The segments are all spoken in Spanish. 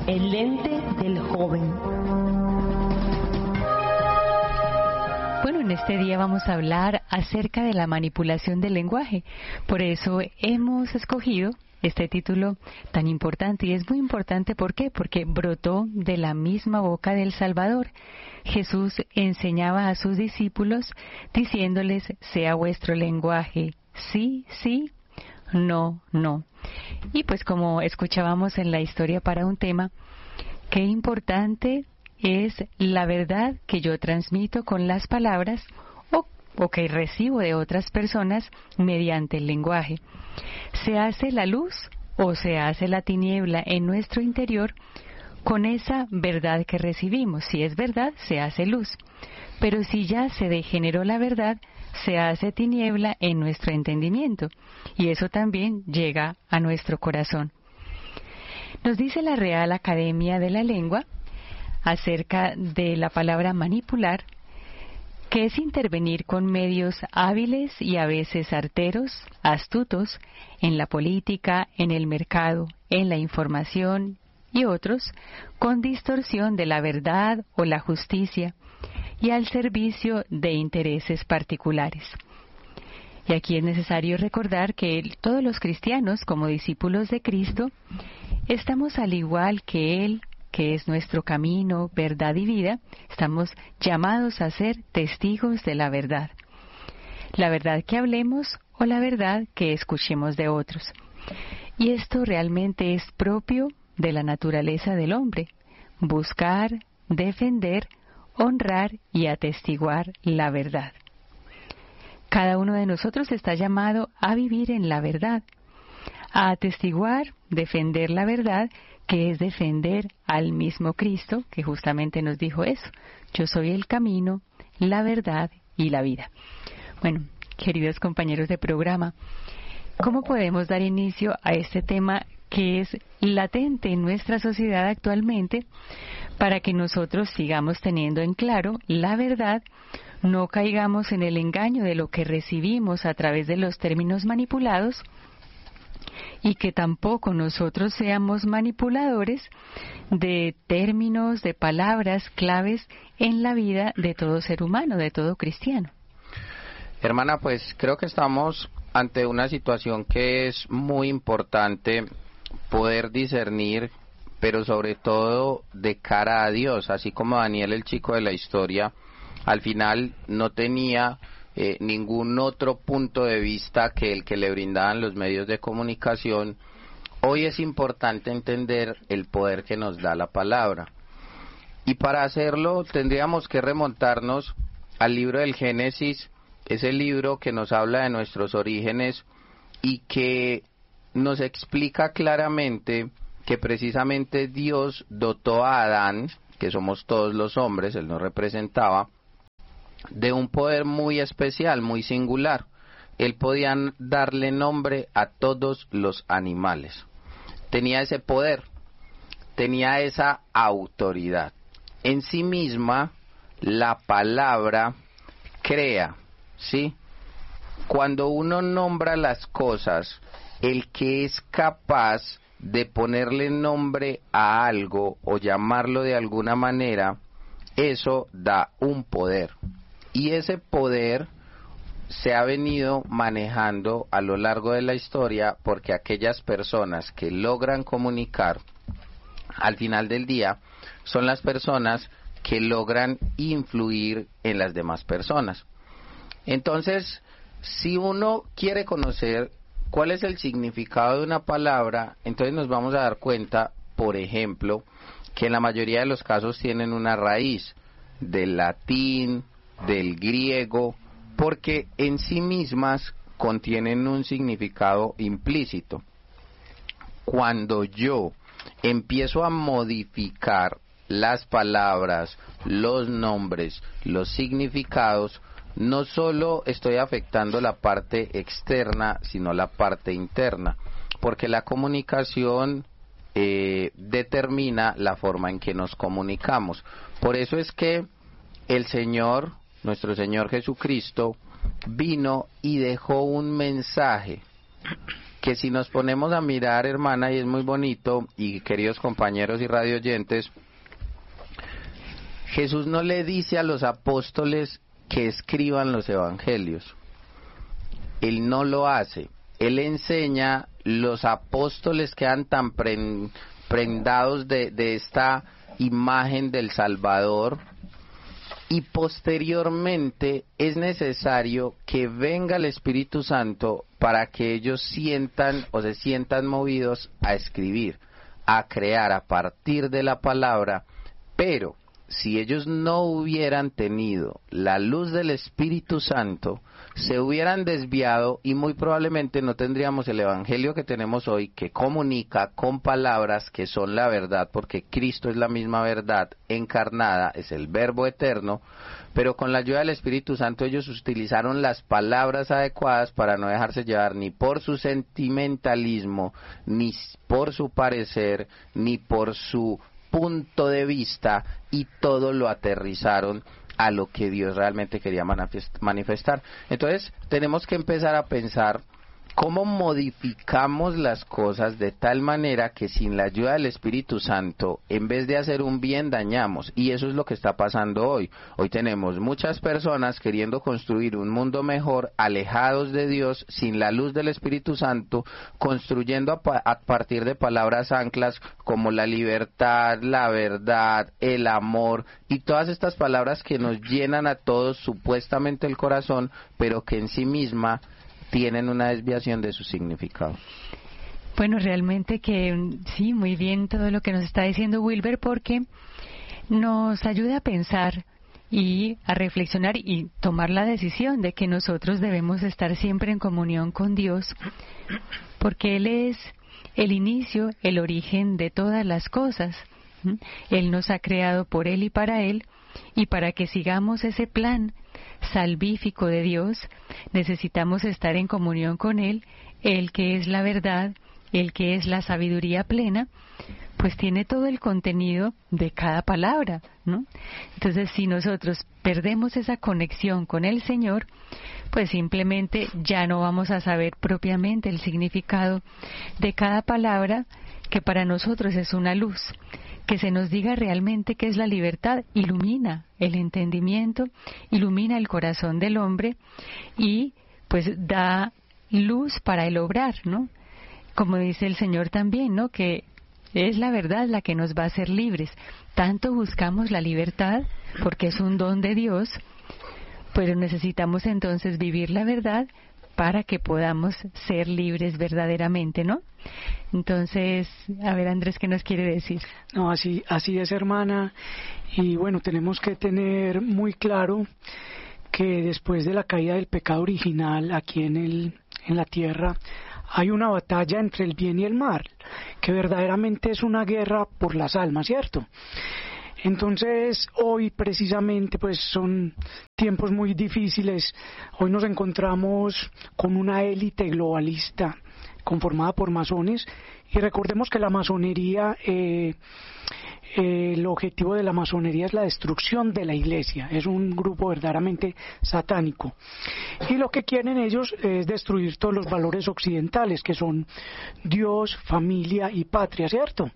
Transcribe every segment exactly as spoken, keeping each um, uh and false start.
El lente del joven. Bueno, en este día vamos a hablar acerca de la manipulación del lenguaje. Por eso hemos escogido este título tan importante, y es muy importante, ¿por qué? Porque brotó de la misma boca del Salvador. Jesús enseñaba a sus discípulos diciéndoles: sea vuestro lenguaje sí, sí, no, no. Y pues como escuchábamos en la historia para un tema, qué importante es la verdad que yo transmito con las palabras o, o que recibo de otras personas mediante el lenguaje. Se hace la luz o se hace la tiniebla en nuestro interior con esa verdad que recibimos. Si es verdad, se hace luz. Pero si ya se degeneró la verdad, se hace tiniebla en nuestro entendimiento. Y eso también llega a nuestro corazón. Nos dice la Real Academia de la Lengua acerca de la palabra manipular, que es intervenir con medios hábiles y a veces arteros, astutos, en la política, en el mercado, en la información y otros, con distorsión de la verdad o la justicia y al servicio de intereses particulares. Y aquí es necesario recordar que todos los cristianos, como discípulos de Cristo, estamos al igual que Él, que es nuestro camino, verdad y vida, estamos llamados a ser testigos de la verdad. La verdad que hablemos o la verdad que escuchemos de otros. Y esto realmente es propio de la naturaleza del hombre: buscar, defender, honrar y atestiguar la verdad. Cada uno de nosotros está llamado a vivir en la verdad, a atestiguar, defender la verdad, que es defender al mismo Cristo, que justamente nos dijo eso: yo soy el camino, la verdad y la vida. Bueno, queridos compañeros de programa, ¿cómo podemos dar inicio a este tema que es latente en nuestra sociedad actualmente, para que nosotros sigamos teniendo en claro la verdad, no caigamos en el engaño de lo que recibimos a través de los términos manipulados, y que tampoco nosotros seamos manipuladores de términos, de palabras claves en la vida de todo ser humano, de todo cristiano? Hermana, pues creo que estamos ante una situación que es muy importante poder discernir, pero sobre todo de cara a Dios, así como Daniel, el chico de la historia, al final no tenía eh, ningún otro punto de vista que el que le brindaban los medios de comunicación. Hoy es importante entender el poder que nos da la palabra, y para hacerlo tendríamos que remontarnos al libro del Génesis, ese libro que nos habla de nuestros orígenes y que nos explica claramente que precisamente Dios dotó a Adán, que somos todos los hombres, él nos representaba, de un poder muy especial, muy singular. Él podía darle nombre a todos los animales. Tenía ese poder, tenía esa autoridad. En sí misma, la palabra crea, ¿sí? Cuando uno nombra las cosas, el que es capaz de ponerle nombre a algo o llamarlo de alguna manera, eso da un poder. Y ese poder se ha venido manejando a lo largo de la historia, porque aquellas personas que logran comunicar, al final del día, son las personas que logran influir en las demás personas. Entonces, si uno quiere conocer cuál es el significado de una palabra, entonces nos vamos a dar cuenta, por ejemplo, que en la mayoría de los casos tienen una raíz del latín, del griego, porque en sí mismas contienen un significado implícito. Cuando yo empiezo a modificar las palabras, los nombres, los significados, no solo estoy afectando la parte externa, sino la parte interna, porque la comunicación eh, determina la forma en que nos comunicamos. Por eso es que el Señor, nuestro Señor Jesucristo, vino y dejó un mensaje que si nos ponemos a mirar, hermana, y es muy bonito, y queridos compañeros y radioyentes, Jesús no le dice a los apóstoles que escriban los evangelios. Él no lo hace. Él enseña, los apóstoles quedan tan prendados de, de esta imagen del Salvador, y posteriormente es necesario que venga el Espíritu Santo para que ellos sientan o se sientan movidos a escribir, a crear a partir de la palabra. Pero si ellos no hubieran tenido la luz del Espíritu Santo, se hubieran desviado y muy probablemente no tendríamos el Evangelio que tenemos hoy, que comunica con palabras que son la verdad, porque Cristo es la misma verdad encarnada, es el Verbo eterno, pero con la ayuda del Espíritu Santo ellos utilizaron las palabras adecuadas para no dejarse llevar ni por su sentimentalismo, ni por su parecer, ni por su punto de vista, y todo lo aterrizaron a lo que Dios realmente quería manifestar. Entonces tenemos que empezar a pensar cómo modificamos las cosas de tal manera que sin la ayuda del Espíritu Santo, en vez de hacer un bien, dañamos. Y eso es lo que está pasando hoy. Hoy tenemos muchas personas queriendo construir un mundo mejor, alejados de Dios, sin la luz del Espíritu Santo, construyendo a, pa- a partir de palabras anclas como la libertad, la verdad, el amor, y todas estas palabras que nos llenan a todos supuestamente el corazón, pero que en sí misma tienen una desviación de su significado. Bueno, realmente que sí, muy bien todo lo que nos está diciendo Wilber, porque nos ayuda a pensar y a reflexionar y tomar la decisión de que nosotros debemos estar siempre en comunión con Dios, porque Él es el inicio, el origen de todas las cosas. ¿Mm? Él nos ha creado por Él y para Él, y para que sigamos ese plan salvífico de Dios, necesitamos estar en comunión con Él. Él que es la verdad, Él que es la sabiduría plena, pues tiene todo el contenido de cada palabra, ¿no? Entonces, si nosotros perdemos esa conexión con el Señor, pues simplemente ya no vamos a saber propiamente el significado de cada palabra, que para nosotros es una luz. Que se nos diga realmente qué es la libertad, ilumina el entendimiento, ilumina el corazón del hombre y pues da luz para el obrar, ¿no? Como dice el Señor también, ¿no? Que es la verdad la que nos va a hacer libres. Tanto buscamos la libertad porque es un don de Dios, pero necesitamos entonces vivir la verdad para que podamos ser libres verdaderamente, ¿no? Entonces, a ver, Andrés, ¿qué nos quiere decir? No, así, así es, hermana. Y bueno, tenemos que tener muy claro que después de la caída del pecado original aquí en el, en la tierra, hay una batalla entre el bien y el mal, que verdaderamente es una guerra por las almas, ¿cierto? Entonces, hoy precisamente pues son tiempos muy difíciles. Hoy nos encontramos con una élite globalista conformada por masones, y recordemos que la masonería, eh, eh, el objetivo de la masonería es la destrucción de la iglesia, es un grupo verdaderamente satánico, y lo que quieren ellos es destruir todos los valores occidentales, que son Dios, familia y patria, ¿cierto?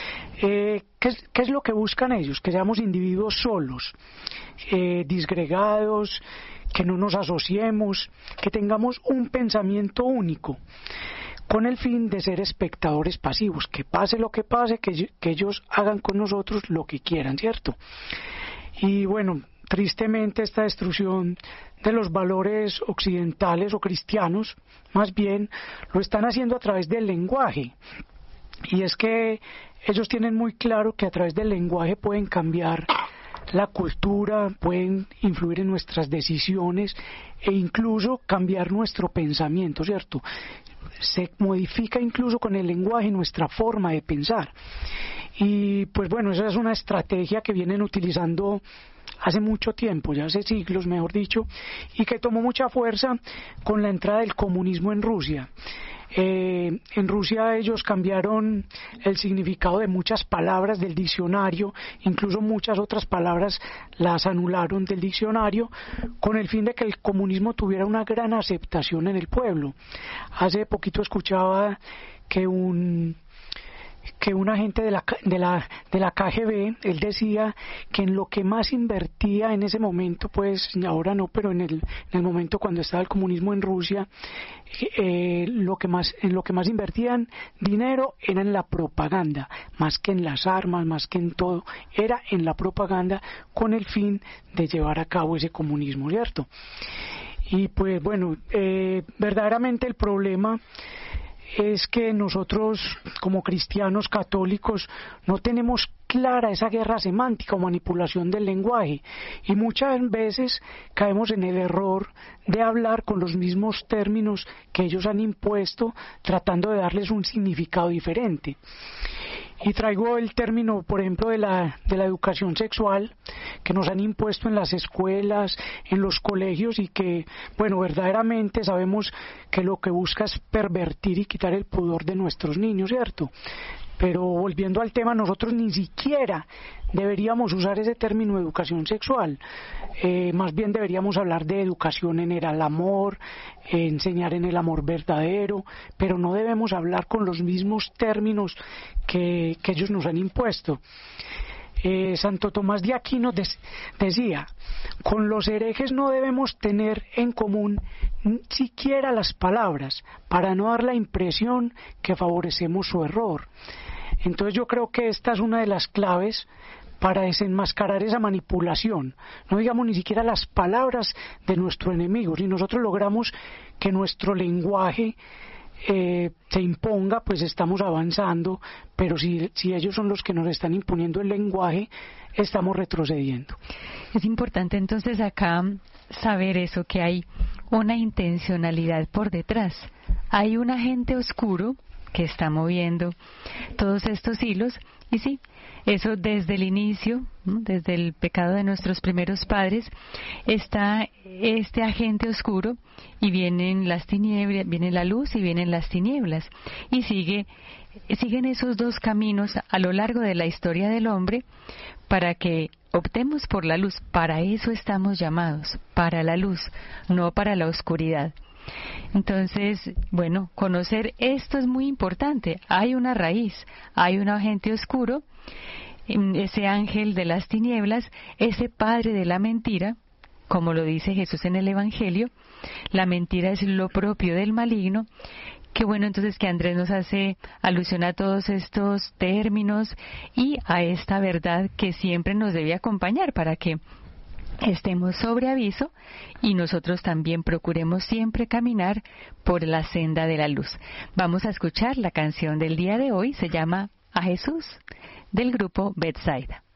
Eh, ¿qué, es, ¿Qué es lo que buscan ellos? Que seamos individuos solos, eh, disgregados, que no nos asociemos, que tengamos un pensamiento único, con el fin de ser espectadores pasivos, que pase lo que pase, que, que ellos hagan con nosotros lo que quieran, ¿cierto? Y bueno, tristemente esta destrucción de los valores occidentales o cristianos, más bien, lo están haciendo a través del lenguaje. Y es que ellos tienen muy claro que a través del lenguaje pueden cambiar la cultura, pueden influir en nuestras decisiones e incluso cambiar nuestro pensamiento, ¿cierto? Se modifica incluso con el lenguaje nuestra forma de pensar. Y pues bueno, esa es una estrategia que vienen utilizando hace mucho tiempo, ya hace siglos mejor dicho, y que tomó mucha fuerza con la entrada del comunismo en Rusia. Eh, en Rusia ellos cambiaron el significado de muchas palabras del diccionario, incluso muchas otras palabras las anularon del diccionario, con el fin de que el comunismo tuviera una gran aceptación en el pueblo. Hace poquito escuchaba que un que un agente de la, de la de la K G B, él decía que en lo que más invertía en ese momento, pues ahora no, pero en el, en el momento cuando estaba el comunismo en Rusia, eh, lo que más en lo que más invertían dinero era en la propaganda, más que en las armas, más que en todo, era en la propaganda, con el fin de llevar a cabo ese comunismo, ¿cierto? Y pues bueno, eh, verdaderamente el problema es que nosotros como cristianos católicos no tenemos clara esa guerra semántica o manipulación del lenguaje, y muchas veces caemos en el error de hablar con los mismos términos que ellos han impuesto, tratando de darles un significado diferente. Y traigo el término, por ejemplo, de la, de la educación sexual, que nos han impuesto en las escuelas, en los colegios, y que, bueno, verdaderamente sabemos que lo que busca es pervertir y quitar el pudor de nuestros niños, ¿cierto? Pero volviendo al tema, nosotros ni siquiera deberíamos usar ese término educación sexual, eh, más bien deberíamos hablar de educación en el amor, eh, enseñar en el amor verdadero, pero no debemos hablar con los mismos términos que, que ellos nos han impuesto. Eh, Santo Tomás de Aquino des, decía, con los herejes no debemos tener en común siquiera las palabras, para no dar la impresión que favorecemos su error. Entonces yo creo que esta es una de las claves para desenmascarar esa manipulación. No digamos ni siquiera las palabras de nuestro enemigo. Si nosotros logramos que nuestro lenguaje eh, se imponga, pues estamos avanzando, pero si, si ellos son los que nos están imponiendo el lenguaje, estamos retrocediendo. Es importante entonces acá saber eso, que hay una intencionalidad por detrás. Hay un agente oscuro que está moviendo todos estos hilos, y sí, eso desde el inicio, ¿no? Desde el pecado de nuestros primeros padres, está este agente oscuro, y vienen las tinieblas, viene la luz y vienen las tinieblas, y sigue, siguen esos dos caminos a lo largo de la historia del hombre, para que optemos por la luz. Para eso estamos llamados, para la luz, no para la oscuridad. Entonces, bueno, conocer esto es muy importante. Hay una raíz, hay un agente oscuro, ese ángel de las tinieblas, ese padre de la mentira, como lo dice Jesús en el Evangelio. La mentira es lo propio del maligno. Qué bueno entonces que Andrés nos hace alusión a todos estos términos y a esta verdad que siempre nos debe acompañar, para que estemos sobre aviso y nosotros también procuremos siempre caminar por la senda de la luz. Vamos a escuchar la canción del día de hoy, se llama A Jesús, del grupo Bethsaida.